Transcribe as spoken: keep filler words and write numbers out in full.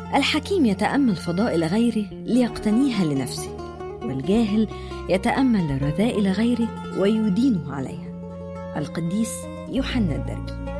الحكيم يتأمل فضائل غيره ليقتنيها لنفسه، والجاهل يتأمل رذائل غيره ويدينه عليها. القديس يوحنا الدرجي.